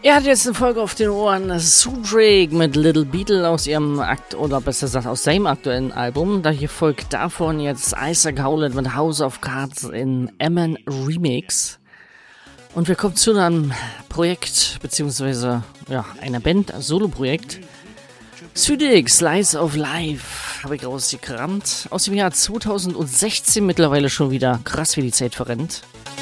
Er hat jetzt eine Folge auf den Ohren. Sue Drake mit Little Beetle aus ihrem oder besser gesagt aus seinem aktuellen Album. Da hier folgt davon jetzt Isaac Howlett mit House of Cards in Emin Remix. Und wir kommen zu einem Projekt, beziehungsweise einer Band, ein Solo-Projekt. Sudik, Slice of Life, habe ich rausgekramt. Aus dem Jahr 2016 mittlerweile schon wieder. Krass, wie die Zeit verrennt.